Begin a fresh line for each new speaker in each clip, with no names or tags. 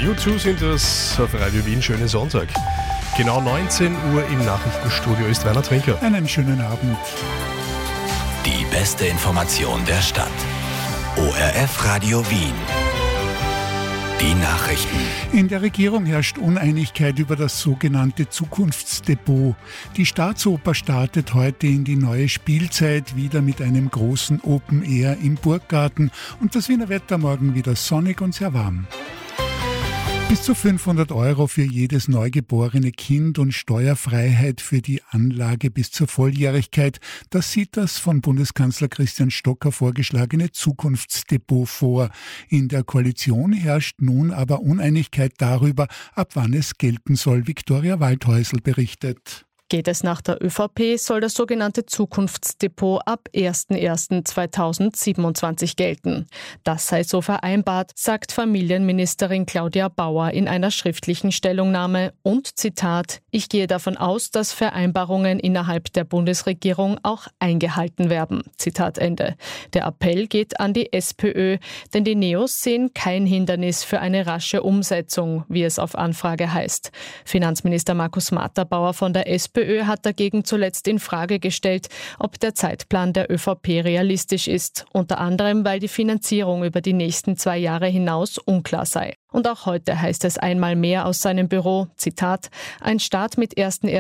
U2 sind das auf Radio Wien. Schönen Sonntag. Genau 19 Uhr im Nachrichtenstudio ist Werner Trinker.
Einen schönen Abend.
Die beste Information der Stadt. ORF Radio Wien. Die Nachrichten.
In der Regierung herrscht Uneinigkeit über das sogenannte Zukunftsdepot. Die Staatsoper startet heute in die neue Spielzeit wieder mit einem großen Open Air im Burggarten und das Wiener Wetter morgen wieder sonnig und sehr warm. Bis zu 500 € für jedes neugeborene Kind und Steuerfreiheit für die Anlage bis zur Volljährigkeit. Das sieht das von Bundeskanzler Christian Stocker vorgeschlagene Zukunftsdepot vor. In der Koalition herrscht nun aber Uneinigkeit darüber, ab wann es gelten soll. Viktoria Waldhäusl berichtet.
Geht es nach der ÖVP, soll das sogenannte Zukunftsdepot ab 01.01.2027 gelten. Das sei so vereinbart, sagt Familienministerin Claudia Bauer in einer schriftlichen Stellungnahme und Zitat: Ich gehe davon aus, dass Vereinbarungen innerhalb der Bundesregierung auch eingehalten werden. Zitat Ende. Der Appell geht an die SPÖ, denn die Neos sehen kein Hindernis für eine rasche Umsetzung, wie es auf Anfrage heißt. Finanzminister Markus Matterbauer von der SPÖ hat dagegen zuletzt in Frage gestellt, ob der Zeitplan der ÖVP realistisch ist, unter anderem, weil die Finanzierung über die nächsten 2 Jahre hinaus unklar sei. Und auch heute heißt es einmal mehr aus seinem Büro, Zitat: Ein Start mit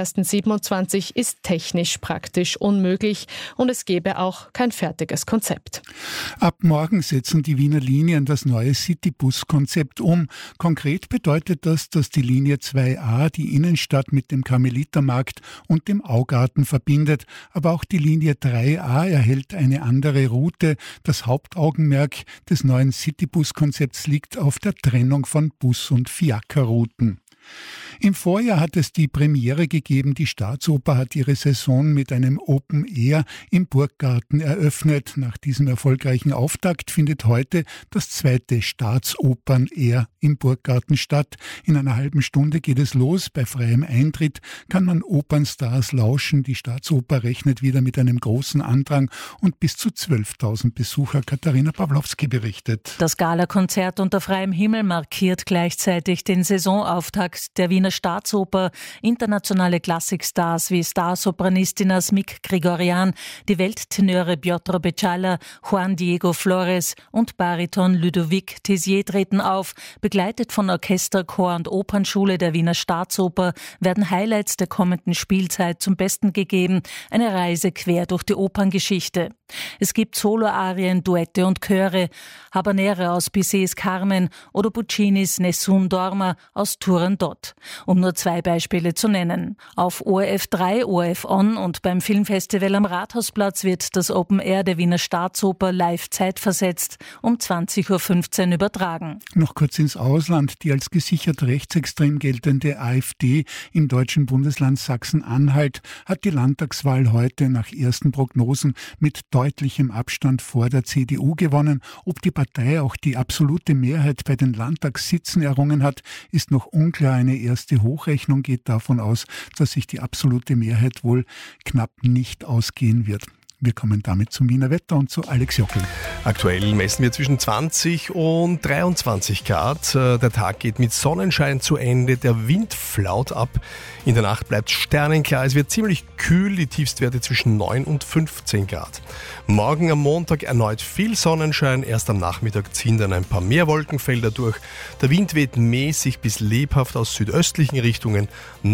01.01.27 ist technisch praktisch unmöglich und es gäbe auch kein fertiges Konzept.
Ab morgen setzen die Wiener Linien das neue Citybus-Konzept um. Konkret bedeutet das, dass die Linie 2a die Innenstadt mit dem Karmelitermarkt und dem Augarten verbindet. Aber auch die Linie 3a erhält eine andere Route. Das Hauptaugenmerk des neuen Citybus-Konzepts liegt auf der Trennung von Bus- und Fiakerrouten. Im Vorjahr hat es die Premiere gegeben. Die Staatsoper hat ihre Saison mit einem Open Air im Burggarten eröffnet. Nach diesem erfolgreichen Auftakt findet heute das zweite Staatsopen Air im Burggarten statt. In einer halben Stunde geht es los. Bei freiem Eintritt kann man Opernstars lauschen. Die Staatsoper rechnet wieder mit einem großen Andrang und bis zu 12.000 Besucher. Katharina Pawlowski berichtet.
Das Galakonzert unter freiem Himmel markiert gleichzeitig den Saisonauftakt der Wiener Staatsoper. Internationale Klassikstars wie Starsopranistina Smik Grigorian, die Welttenöre Piotr Beczala, Juan Diego Flores und Bariton Ludovic Tessier treten auf. Begleitet von Orchester, Chor und Opernschule der Wiener Staatsoper werden Highlights der kommenden Spielzeit zum Besten gegeben. Eine Reise quer durch die Operngeschichte. Es gibt Soloarien, Duette und Chöre, Habanera aus Bizets Carmen oder Puccinis Nessun Dorma aus Turandot, um nur 2 Beispiele zu nennen. Auf ORF 3, ORF On und beim Filmfestival am Rathausplatz wird das Open Air der Wiener Staatsoper live zeitversetzt um 20.15 Uhr übertragen.
Noch kurz ins Ausland. Die als gesichert rechtsextrem geltende AfD im deutschen Bundesland Sachsen-Anhalt hat die Landtagswahl heute nach ersten Prognosen mit deutlichem Abstand vor der CDU gewonnen. Ob die Partei auch die absolute Mehrheit bei den Landtagssitzen errungen hat, ist noch unklar. Eine erste Hochrechnung geht davon aus, dass sich die absolute Mehrheit wohl knapp nicht ausgehen wird. Wir kommen damit zum Wiener Wetter und zu Alex Jockel.
Aktuell messen wir zwischen 20 und 23 Grad. Der Tag geht mit Sonnenschein zu Ende. Der Wind flaut ab. In der Nacht bleibt sternenklar. Es wird ziemlich kühl. Die Tiefstwerte zwischen 9 und 15 Grad. Morgen am Montag erneut viel Sonnenschein. Erst am Nachmittag ziehen dann ein paar mehr Wolkenfelder durch. Der Wind weht mäßig bis lebhaft aus südöstlichen Richtungen.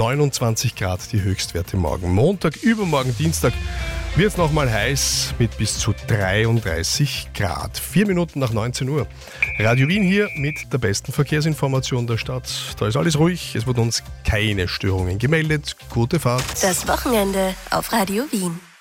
29 Grad die Höchstwerte morgen. Montag, übermorgen Dienstag wird es nochmal heiß mit bis zu 33 Grad. 4 Minuten nach 19 Uhr. Radio Wien hier mit der besten Verkehrsinformation der Stadt. Da ist alles ruhig, es wurden uns keine Störungen gemeldet. Gute Fahrt.
Das Wochenende auf Radio Wien.